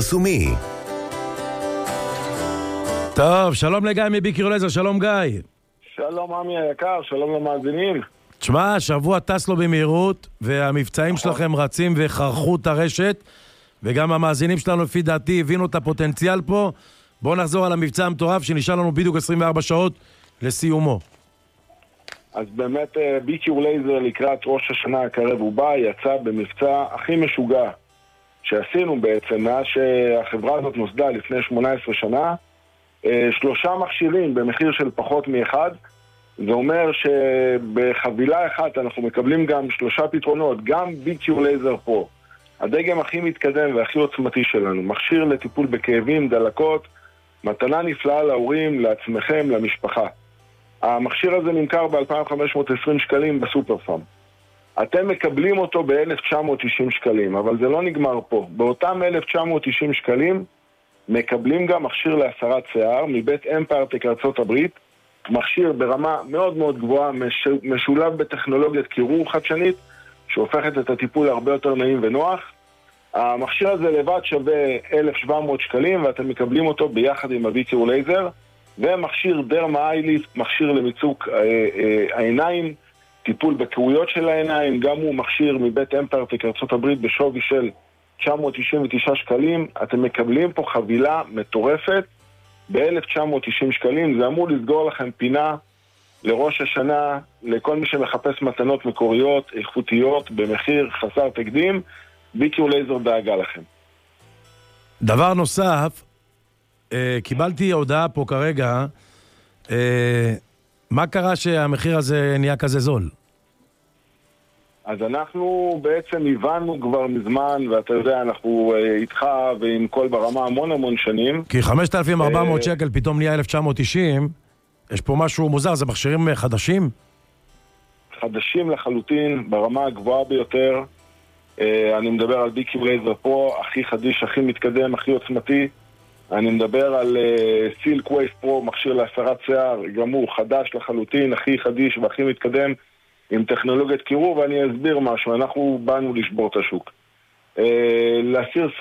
הפרסומי. טוב, שלום לגיא מביקיור לייזר, שלום גיא. שלום עמי היקר, שלום למאזינים. תשמע, שבוע טס לו במהירות, והמבצעים שלכם רצים וחרכו את הרשת, וגם המאזינים שלנו לפי דעתי הבינו את הפוטנציאל פה. בואו נחזור על המבצע המטורף שנשאר לנו בדיוק 24 שעות לסיומו. אז באמת ביקיור לייזר לקראת ראש השנה הקרב ובא יצא במבצע הכי משוגע שעשינו בעצם מאז שהחברה הזאת נוסדה לפני 18 שנה. 3 מכשירים במחיר של פחות מאחד. זה אומר שבחבילה אחת אנחנו מקבלים גם 3 פתרונות, גם ביקיור לייזר פה, הדגם הכי מתקדם והכי עוצמתי שלנו, מכשיר לטיפול בכאבים, דלקות, מתנה נפלאה להורים, לעצמכם, למשפחה. המכשיר הזה נמכר ב-2,520 שקלים בסופר פארם. אתם מקבלים אותו ב-1,990 שקלים, אבל זה לא נגמר פה. באותם 1,990 שקלים מקבלים גם מכשיר להסרת שיער מבית אמפיירטק ארצות הברית, מכשיר ברמה מאוד מאוד גבוהה, משולב בטכנולוגיית קירור חדשנית, שהופכת את הטיפול הרבה יותר נעים ונוח. המכשיר הזה לבד שווה 1,700 שקלים, ואתם מקבלים אותו ביחד עם הביקיור לייזר, ומכשיר דרמה אייליפט, מכשיר למיצוק העיניים, טיפול בקרויות של העיניים, גם הוא מכשיר מבית אמפיירטק ארצות הברית בשווי של 999 שקלים. אתם מקבלים פה חבילה מטורפת ב-1,990 שקלים. זה אמור לסגור לכם פינה לראש השנה, לכל מי שמחפש מתנות מקוריות, איכותיות, במחיר חסר תקדים. ביקיור לייזר דאגה לכם. דבר נוסף, קיבלתי הודעה פה כרגע, מה קרה שהמחיר הזה נהיה כזה זול? אז אנחנו בעצם הבנו כבר מזמן, ואתה יודע, אנחנו איתך ועם כל ברמה המון שנים. כי 5,400 שקל פתאום נהיה 1,990, יש פה משהו מוזר, זה מכשירים חדשים? חדשים לחלוטין, ברמה הגבוהה ביותר. אני מדבר על ביקיור לייזר פה, הכי חדיש, הכי מתקדם, הכי עוצמתי. אני מדבר על סילק וייב פרו, מכשיר להסרת שיער, גם הוא חדש לחלוטין, הכי חדיש והכי מתקדם, עם טכנולוגיית קירור, ואני אסביר משהו, אנחנו באנו לשבור את השוק. להסיר